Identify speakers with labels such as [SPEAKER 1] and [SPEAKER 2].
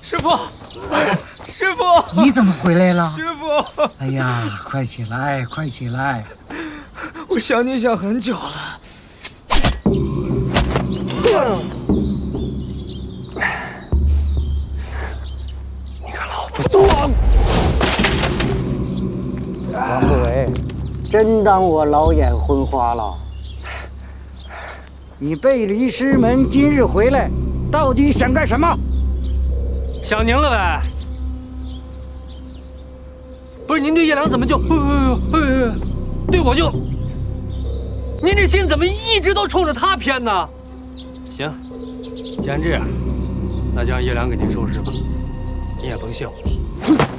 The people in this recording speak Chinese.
[SPEAKER 1] 师傅，师傅，
[SPEAKER 2] 你怎么回来了？
[SPEAKER 1] 师傅，
[SPEAKER 2] 哎呀，快起来，快起来！
[SPEAKER 1] 我想你想很久了。你个老不走！
[SPEAKER 3] 王不韦，真当我老眼昏花了？你背离师门，今日回来，到底想干什么？
[SPEAKER 4] 想您了呗？不是您对叶良怎么就，对我就，您这心怎么一直都冲着他偏呢？行，既然这样，那就让叶良给您收拾吧，你也甭谢我。